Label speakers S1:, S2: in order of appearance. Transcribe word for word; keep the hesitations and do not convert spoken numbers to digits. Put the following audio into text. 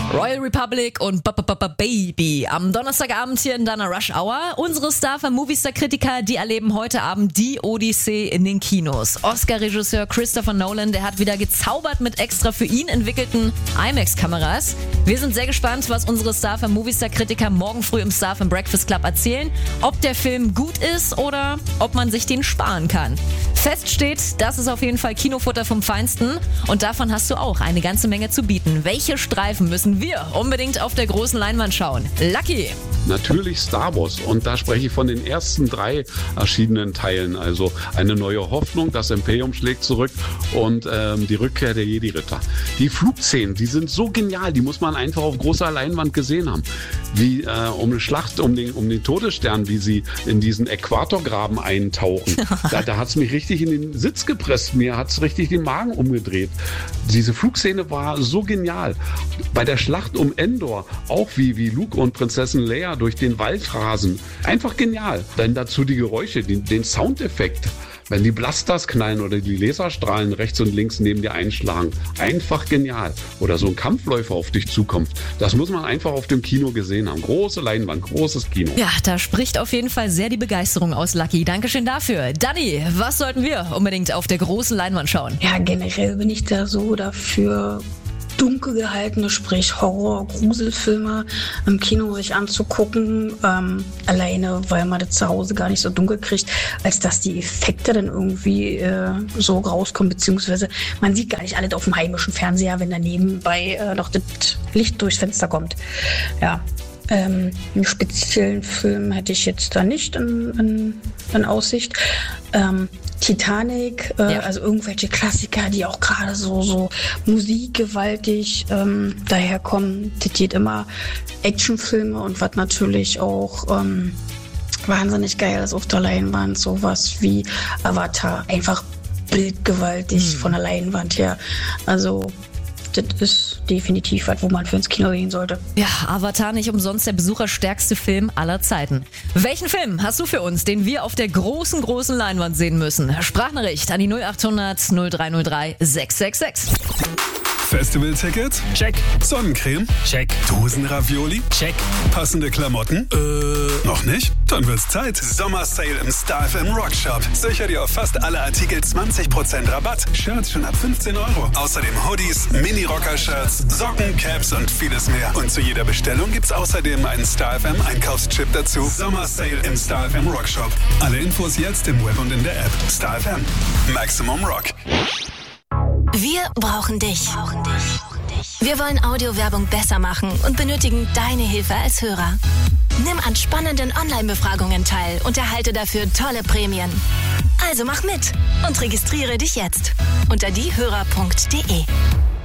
S1: Royal Republic und Baby. Am Donnerstagabend hier in deiner Rush Hour. Unsere Star für Movistar-Kritiker, die erleben heute Abend die Odyssee in den Kinos. Oscar-Regisseur Christopher Nolan, der hat wieder gezaubert mit extra für ihn entwickelten IMAX-Kameras. Wir sind sehr gespannt, was unsere Star für Movistar-Kritiker morgen früh im Star im Breakfast Club erzählen. Ob der Film gut ist oder ob man sich den sparen kann. Fest steht, das ist auf jeden Fall Kinofutter vom Feinsten. Und davon hast du auch eine ganze Menge zu bieten. Welche Streifen müssen wir unbedingt auf der großen Leinwand schauen? Lucky!
S2: Natürlich Star Wars, und da spreche ich von den ersten drei erschienenen Teilen. Also eine neue Hoffnung, das Imperium schlägt zurück und ähm, die Rückkehr der Jedi-Ritter. Die Flugszenen, die sind so genial, die muss man einfach auf großer Leinwand gesehen haben. Wie äh, um eine Schlacht um den, um den Todesstern, wie sie in diesen Äquatorgraben eintauchen. Da, da hat es mich richtig in den Sitz gepresst, mir hat es richtig den Magen umgedreht. Diese Flugszene war so genial. Bei der Schlacht um Endor, auch wie, wie Luke und Prinzessin Leia durch den Wald rasen. Einfach genial. Dann dazu die Geräusche, den, den Soundeffekt. Wenn die Blasters knallen oder die Laserstrahlen rechts und links neben dir einschlagen. Einfach genial. Oder so ein Kampfläufer auf dich zukommt. Das muss man einfach auf dem Kino gesehen haben. Große Leinwand, großes Kino.
S1: Ja, da spricht auf jeden Fall sehr die Begeisterung aus, Lucky. Dankeschön dafür. Dani, was sollten wir unbedingt auf der großen Leinwand schauen?
S3: Ja, generell bin ich da so dafür, dunkel gehaltene, sprich Horror-, Gruselfilme im Kino sich anzugucken, ähm, alleine, weil man das zu Hause gar nicht so dunkel kriegt, als dass die Effekte dann irgendwie äh, so rauskommen, beziehungsweise man sieht gar nicht alles auf dem heimischen Fernseher, wenn daneben bei äh, noch das Licht durchs Fenster kommt. Ja. Ähm, einen speziellen Film hätte ich jetzt da nicht in, in, in Aussicht. Ähm, Titanic, äh, ja. Also irgendwelche Klassiker, die auch gerade so, so musikgewaltig ähm, daherkommen. Das geht immer Actionfilme und was natürlich auch ähm, wahnsinnig geil ist auf der Leinwand, sowas wie Avatar. Einfach bildgewaltig hm. von der Leinwand her. Also das ist definitiv was, wo man für ins Kino gehen sollte.
S1: Ja, Avatar, nicht umsonst der besucherstärkste Film aller Zeiten. Welchen Film hast du für uns, den wir auf der großen, großen Leinwand sehen müssen? Sprachnachricht an die null acht hundert null drei null drei sechs sechs sechs.
S4: Festivalticket?
S5: Check.
S4: Sonnencreme?
S5: Check.
S4: Dosenravioli?
S5: Check.
S4: Passende Klamotten?
S5: Äh.
S4: Noch nicht? Dann wird's Zeit. Sommersale im Star F M Rock Shop. Sicher dir auf fast alle Artikel zwanzig Prozent Rabatt. Shirts schon ab fünfzehn Euro. Außerdem Hoodies, Mini-Rocker-Shirts, Socken, Caps und vieles mehr. Und zu jeder Bestellung gibt's außerdem einen Star F M Einkaufschip dazu. Sommersale im Star F M Rock Shop. Alle Infos jetzt im Web und in der App. Star F M. Maximum Rock.
S6: Wir brauchen dich. Wir wollen Audiowerbung besser machen und benötigen deine Hilfe als Hörer. Nimm an spannenden Online-Befragungen teil und erhalte dafür tolle Prämien. Also mach mit und registriere dich jetzt unter diehörer punkt de.